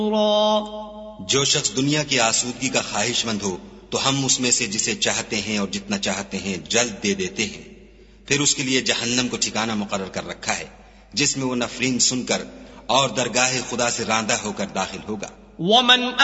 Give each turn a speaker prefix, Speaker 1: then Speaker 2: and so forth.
Speaker 1: जो शख्स दुनिया की आसूदगी का ख्वाहिशमंद हो तो हम उसमें से जिसे चाहते हैं और जितना चाहते हैं जल्द दे देते हैं। फिर उसके लिए जहन्नम को ठिकाना मुकर्रर कर रखा है जिसमें वो नफरीन सुनकर और दरगाह खुदा से रांदा होकर दाखिल होगा।